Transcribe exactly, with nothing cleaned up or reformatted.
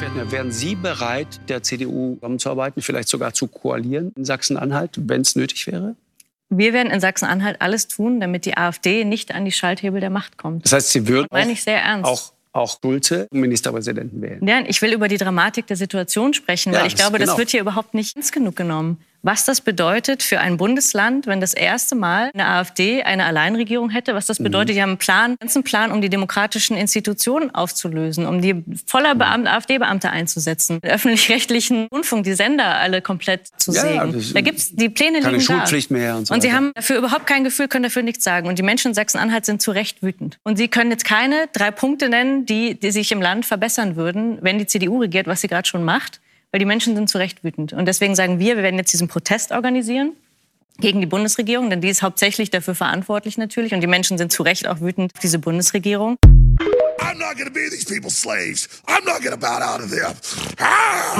Pferdner, wären Sie bereit, der C D U zusammenzuarbeiten, vielleicht sogar zu koalieren in Sachsen-Anhalt, wenn es nötig wäre? Wir werden in Sachsen-Anhalt alles tun, damit die AfD nicht an die Schalthebel der Macht kommt. Das heißt, Sie würden das meine ich sehr ernst. auch, auch Schulze Ministerpräsidenten wählen? Ja, ich will über die Dramatik der Situation sprechen, weil ja, ich glaube, genau. das wird hier überhaupt nicht ernst genug genommen. Was das bedeutet für ein Bundesland, wenn das erste Mal eine AfD eine Alleinregierung hätte, was das bedeutet, mhm. die haben einen Plan, einen ganzen Plan, um die demokratischen Institutionen aufzulösen, um die voller Beam- AfD-Beamte einzusetzen, den öffentlich-rechtlichen Rundfunk, die Sender alle komplett zu ja, sägen. Ja, da gibt's die Pläne keine liegen Schulpflicht da. mehr und so Und sie weiter. haben dafür überhaupt kein Gefühl, können dafür nichts sagen. Und die Menschen in Sachsen-Anhalt sind zu Recht wütend. Und sie können jetzt keine drei Punkte nennen, die, die sich im Land verbessern würden, wenn die C D U regiert, was sie gerade schon macht. Weil die Menschen sind zu Recht wütend. Und deswegen sagen wir, wir werden jetzt diesen Protest organisieren gegen die Bundesregierung, denn die ist hauptsächlich dafür verantwortlich natürlich. Und die Menschen sind zu Recht auch wütend auf diese Bundesregierung. I'm not gonna be these people's slaves. I'm not gonna bow down to them. Ah!